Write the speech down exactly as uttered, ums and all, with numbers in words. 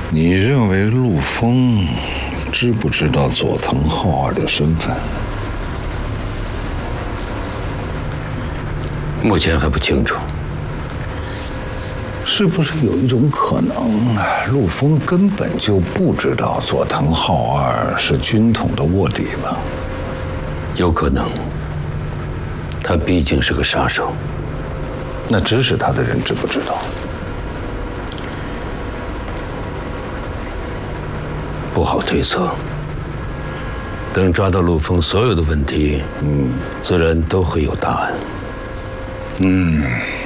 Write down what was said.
你认为陆枫知不知道佐藤浩二的身份？ 目前还不清楚。 是不是有一种可能，陆枫根本就不知道佐藤浩二是军统的卧底呢？ 有可能。他毕竟是个杀手。 那指使他的人知不知道？ 不好推测。等抓到陆枫所有的问题，嗯，自然都会有答案。 嗯。